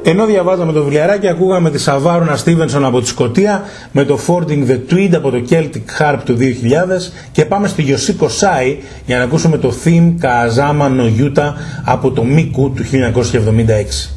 Ενώ διαβάζαμε το βιβλιαράκι, ακούγαμε τη Σαβάρονα Στίβενσον από τη Σκωτία με το Fording the Tweed από το Celtic Harp του 2000 και πάμε στη Yoshiko Sai για να ακούσουμε το Theme Kazama no Yuta από το Miku του 1976.